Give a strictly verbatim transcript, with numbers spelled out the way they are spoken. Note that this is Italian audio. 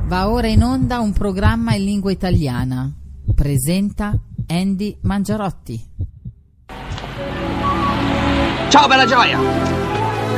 Va ora in onda un programma in lingua italiana. Presenta Andy Mangiarotti. Ciao bella gioia!